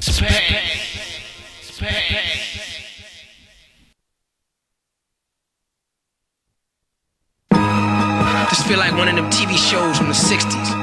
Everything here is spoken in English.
This feel like one of them TV shows from the 60s.